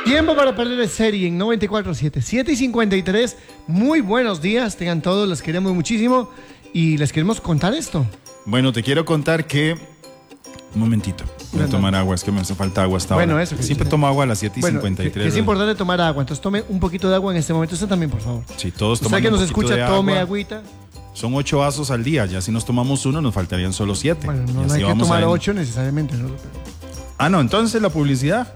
Tiempo para perder de serie en 94.7, 7:53. Muy buenos días, tengan todos, los queremos muchísimo y les queremos contar esto. Bueno, te quiero contar que... Un momentito, voy a tomar agua, es que me hace falta agua hasta ahora. Eso. Siempre tomo agua a las 7:53. Bueno, que es importante tomar agua, entonces tome un poquito de agua en este momento. Usted también, por favor. Sí, todos tomamos. Usted que nos escucha, tome agua. agüita. Son 8 vasos al día, ya si nos tomamos uno nos faltarían solo 7. Bueno, no hay que tomar 8 necesariamente, ¿no? Ah, no, entonces la publicidad.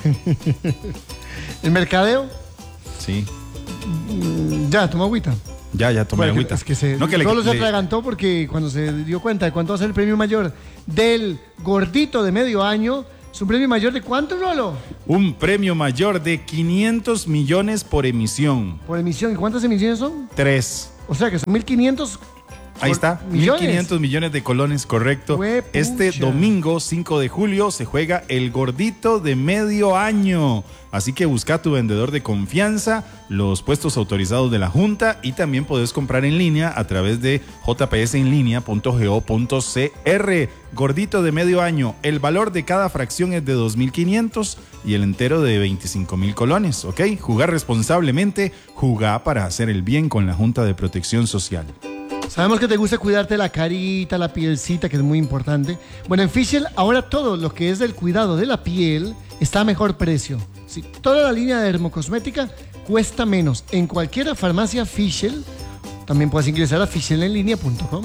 ¿El mercadeo? Sí. Ya, toma agüita. Ya tomé agüita. Es que se atragantó porque cuando se dio cuenta de cuánto va a ser el premio mayor del gordito de medio año, ¿es un premio mayor de cuánto, Rolo? Un premio mayor de 500 millones por emisión. ¿Por emisión? ¿Y cuántas emisiones son? 3. O sea que son 1.500. Ahí está, 1.500 millones de colones, correcto. Este domingo 5 de julio se juega el gordito de medio año. Así que busca tu vendedor de confianza, los puestos autorizados de la Junta y también podés comprar en línea a través de jpsenlinea.go.cr. Gordito de medio año, el valor de cada fracción es de 2.500 y el entero de 25.000 colones, ¿ok? Jugar responsablemente, jugá para hacer el bien con la Junta de Protección Social. Sabemos que te gusta cuidarte la carita, la pielcita, que es muy importante. Bueno, en Fischl ahora todo lo que es del cuidado de la piel está a mejor precio. Sí, toda la línea de dermocosmética cuesta menos. En cualquier farmacia Fischl, también puedes ingresar a fischlenlinea.com.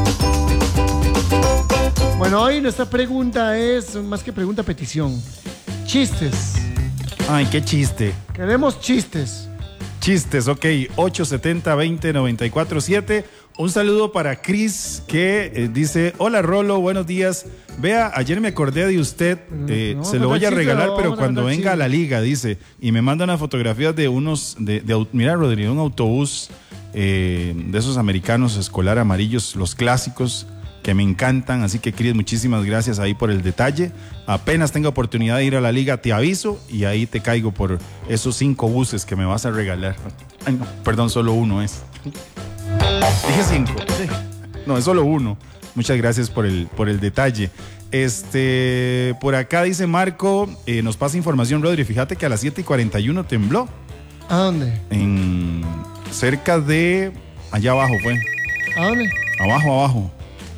Bueno, hoy nuestra pregunta es, más que pregunta, petición. Chistes. Ay, qué chiste. Queremos chistes. Chistes, ok. 870-20-94-7. Un saludo para Cris que dice: hola Rolo, buenos días. Vea, ayer me acordé de usted, se lo voy a regalar, pero cuando venga a la liga, dice. Y me manda unas fotografías de unos, mira Rodrigo, un autobús de esos americanos escolar amarillos, los clásicos, que me encantan. Así que Cris, muchísimas gracias ahí por el detalle. Apenas tenga oportunidad de ir a la liga, te aviso y ahí te caigo por esos 5 buses que me vas a regalar. Ay, no, perdón, solo uno es. Dije 5. Sí. No, es solo uno. Muchas gracias por el detalle. Por acá dice Marco, nos pasa información, Rodri. Fíjate que a las 7:41 tembló. ¿A dónde? Cerca de... Allá abajo fue. ¿A dónde? Abajo.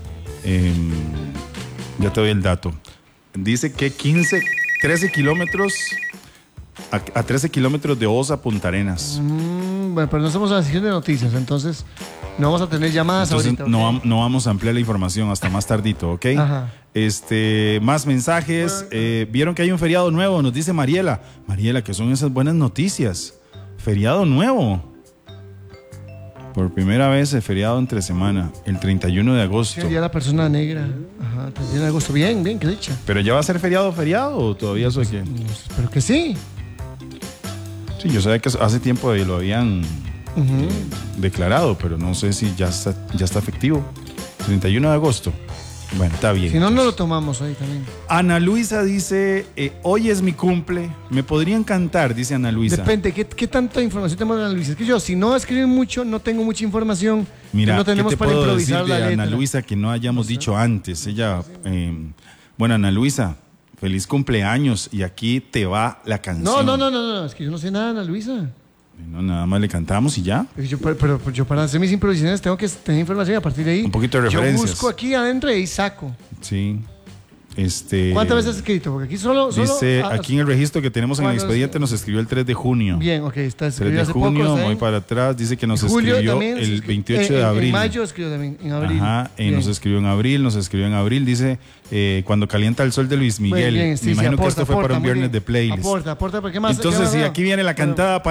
Ya te doy el dato. Dice que 13 kilómetros... A 13 kilómetros de Osa, Punta Arenas. Bueno, pero no somos la sección de noticias, entonces no vamos a tener llamadas ahorita. No vamos a ampliar la información hasta más tardito, ¿ok? Ajá. Más mensajes. Vieron que hay un feriado nuevo, nos dice Mariela. Mariela, ¿qué son esas buenas noticias? Feriado nuevo. Por primera vez el feriado entre semana, el 31 de agosto. Sí, Día de la Persona Negra. Ajá, 31 de agosto. Bien, qué dicha. ¿Pero ya va a ser feriado o todavía soy qué? Espero que sí. Sí, yo sabía que hace tiempo lo habían declarado, pero no sé si ya está efectivo. 31 de agosto. Bueno, está bien. Si no, no lo tomamos ahí también. Ana Luisa dice, hoy es mi cumple, me podrían cantar, dice Ana Luisa. Depende, ¿qué tanta información tenemos de Ana Luisa? Es que yo, si no escriben mucho, no tengo mucha información. Mira, no tenemos ¿qué te para puedo improvisar decir de la letra? Ana Luisa que no hayamos dicho antes? Ella, bueno, Ana Luisa, feliz cumpleaños y aquí te va la canción. No, es que yo no sé nada de Ana Luisa. No, nada más le cantamos y ya. Pero yo para hacer mis improvisaciones tengo que tener información y a partir de ahí... Un poquito de referencias. Yo busco aquí adentro y ahí saco. Sí. ¿Cuántas veces has escrito? Porque aquí solo dice, aquí en el registro que tenemos en el expediente nos escribió el 3 de junio. Bien, ok, está escrito 3 de junio, voy para atrás, dice que nos escribió el 28 de abril. En mayo escribió también, en abril. Ajá, nos escribió en abril, dice, cuando calienta el sol de Luis Miguel. Bien, sí, me imagino aporta, que esto fue para un viernes de playlist. Aporta, porque más. Entonces, sí, aquí viene la cantada para